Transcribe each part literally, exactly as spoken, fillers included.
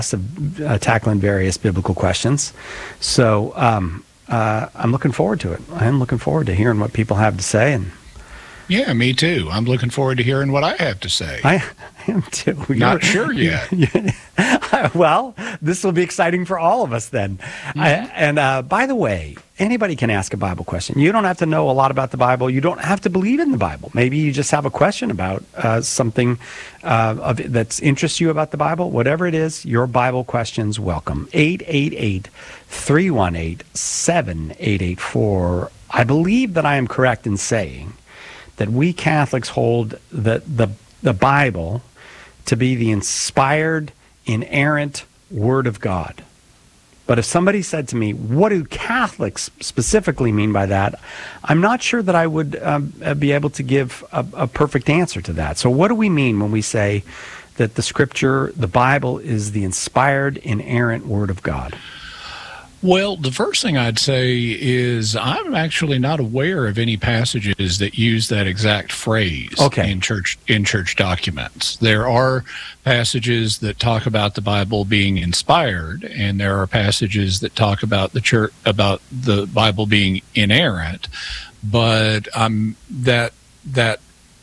of uh, tackling various biblical questions. So um, uh, I'm looking forward to it. I'm looking forward to hearing what people have to say. And yeah, me too. I'm looking forward to hearing what I have to say. I am too. Not sure yet. Well, this will be exciting for all of us then. Mm-hmm. I, and uh, by the way, anybody can ask a Bible question. You don't have to know a lot about the Bible. You don't have to believe in the Bible. Maybe you just have a question about uh, something uh, of, that interests you about the Bible. Whatever it is, your Bible questions welcome. eight eight eight, three one eight, seven eight eight four. I believe that I am correct in saying that we Catholics hold the, the, the Bible to be the inspired, inerrant Word of God. But if somebody said to me, what do Catholics specifically mean by that? I'm not sure that I would um, be able to give a, a perfect answer to that. So what do we mean when we say that the Scripture, the Bible, is the inspired, inerrant Word of God? Well, the first thing I'd say is I'm actually not aware of any passages that use that exact phrase okay. in church in church documents. There are passages that talk about the Bible being inspired, and there are passages that talk about the church about the Bible being inerrant. But um, that that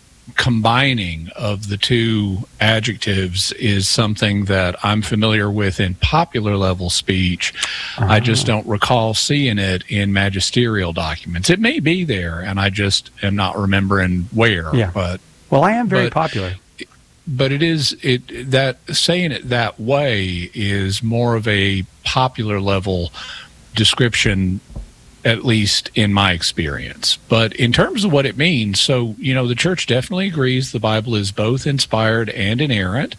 combining of the two adjectives is something that I'm familiar with in popular level speech. Uh-huh. I just don't recall seeing it in magisterial documents. It may be there, and I just am not remembering where. Yeah. But well, I am very but, popular. But it is it that saying it that way is more of a popular level description, at least in my experience. But in terms of what it means, so, you know, the church definitely agrees the Bible is both inspired and inerrant.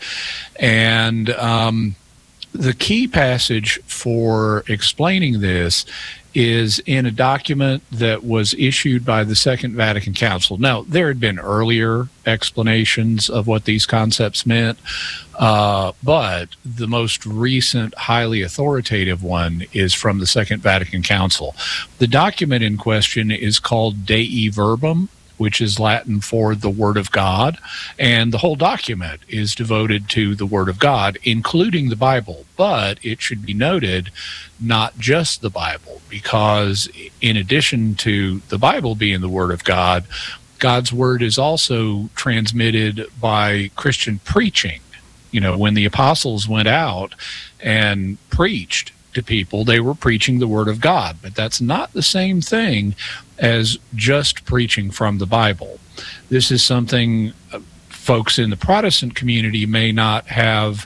And um, the key passage for explaining this is in a document that was issued by the Second Vatican Council. Now, there had been earlier explanations of what these concepts meant, uh, but the most recent, highly authoritative one is from the Second Vatican Council. The document in question is called Dei Verbum, which is Latin for the Word of God, and the whole document is devoted to the Word of God, including the Bible. But it should be noted, not just the Bible, because in addition to the Bible being the Word of God, God's Word is also transmitted by Christian preaching. You know, when the apostles went out and preached to people, they were preaching the Word of God, but that's not the same thing as just preaching from the Bible. This is something uh, folks in the Protestant community may not have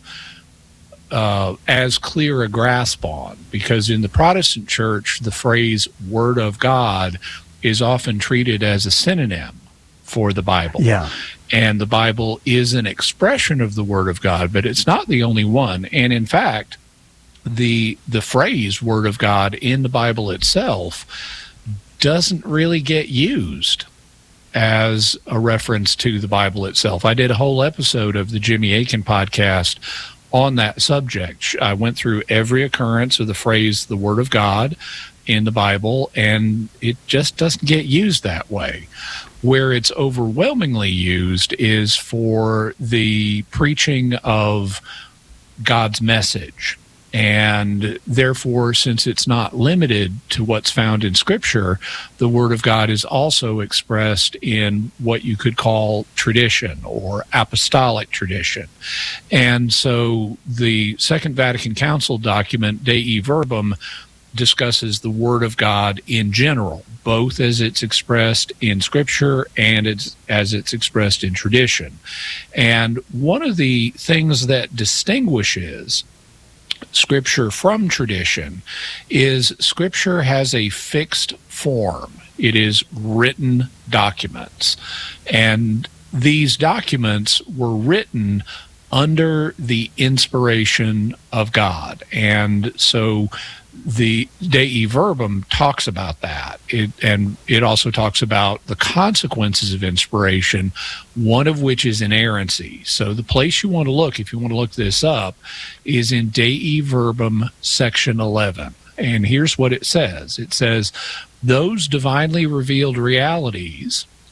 uh, as clear a grasp on, because in the Protestant church, the phrase Word of God is often treated as a synonym for the Bible. Yeah. And the Bible is an expression of the Word of God, but it's not the only one. And in fact, the the phrase Word of God in the Bible itself doesn't really get used as a reference to the Bible itself. I did a whole episode of the Jimmy Akin podcast on that subject. I went through every occurrence of the phrase the Word of God in the Bible, and it just doesn't get used that way. Where it's overwhelmingly used is for the preaching of God's message. And therefore, since it's not limited to what's found in Scripture, the Word of God is also expressed in what you could call tradition or apostolic tradition. And so the Second Vatican Council document, Dei Verbum, discusses the Word of God in general, both as it's expressed in Scripture and it's, as it's expressed in tradition. And one of the things that distinguishes Scripture from tradition is Scripture has a fixed form. It is written documents. And these documents were written under the inspiration of God. And so the Dei Verbum talks about that. It, and it also talks about the consequences of inspiration, one of which is inerrancy. So the place you want to look, if you want to look this up, is in Dei Verbum section eleven. And here's what it says. It says, those divinely revealed realities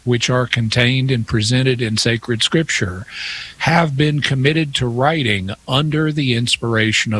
which are contained and presented in sacred scripture have been committed to writing under the inspiration of